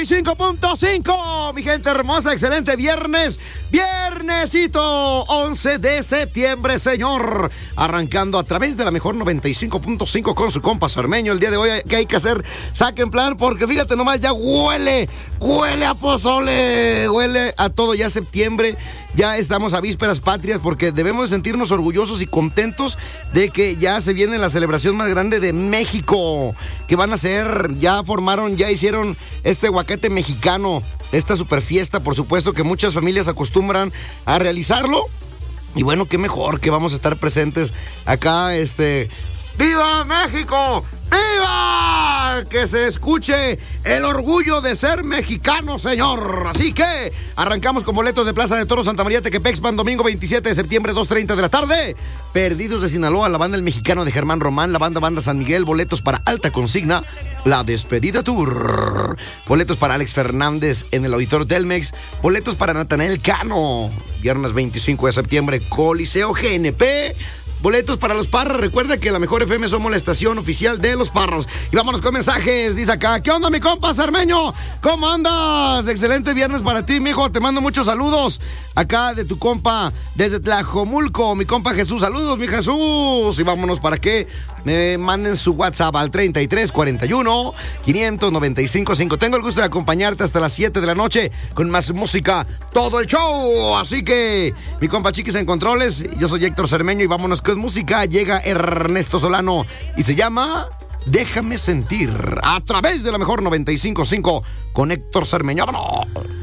95.5, mi gente hermosa, excelente viernesito 11 de septiembre, señor. Arrancando a través de la mejor 95.5 con su compa Cermeño. El día de hoy, ¿qué hay que hacer? Saquen plan, porque fíjate nomás, ya huele a pozole, huele a todo, ya septiembre. Ya estamos a vísperas patrias porque debemos sentirnos orgullosos y contentos de que ya se viene la celebración más grande de México, que van a ser, ya hicieron este Guacate mexicano, esta super fiesta, por supuesto que muchas familias acostumbran a realizarlo. Y bueno, qué mejor que vamos a estar presentes acá, ¡Viva México! ¡Viva! Que se escuche el orgullo de ser mexicano, señor. Así que arrancamos con boletos de Plaza de Toros Santa María Tequepexpan, domingo 27 de septiembre, 2:30 de la tarde. Perdidos de Sinaloa, la banda El Mexicano de Germán Román, la banda San Miguel, boletos para Alta Consigna, La Despedida Tour. Boletos para Alex Fernández en el Auditorio Telmex, boletos para Natanael Cano, viernes 25 de septiembre, Coliseo GNP. Boletos para los Parras. Recuerda que la Mejor FM somos la estación oficial de los Parras. Y vámonos con mensajes. Dice acá, ¿qué onda, mi compa Cermeño? ¿Cómo andas? Excelente viernes para ti, mijo. Te mando muchos saludos acá de tu compa desde Tlajomulco, mi compa Jesús. Saludos, mi Jesús. Y vámonos para que me manden su WhatsApp al 3341-595-5. Tengo el gusto de acompañarte hasta las 7 de la noche con más música, todo el show. Así que, mi compa Chiquis en controles, yo soy Héctor Cermeño y vámonos con música. Llega Ernesto Solano y se llama Déjame Sentir a través de la Mejor 95.5 con Héctor Cermeño. ¡Vámonos!